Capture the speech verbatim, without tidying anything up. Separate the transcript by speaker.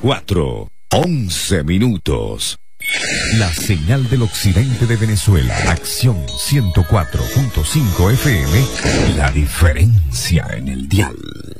Speaker 1: veinticuatro, once minutos. La señal del occidente de Venezuela. Acción ciento cuatro punto cinco F M. La diferencia en el dial.